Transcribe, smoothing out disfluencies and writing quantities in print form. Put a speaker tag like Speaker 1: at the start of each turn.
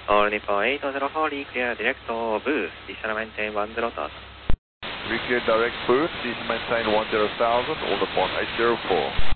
Speaker 1: All Nippon 804, clear direct booth, descend maintain 10,000.
Speaker 2: We clear direct booth, descend maintain 10,000, all upon 804.